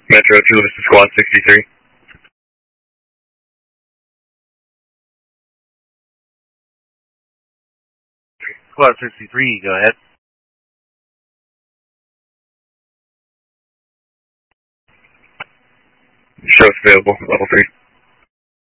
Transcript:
Metro 2, this is Squad 63. Squad 63, go ahead. Show available, level 3.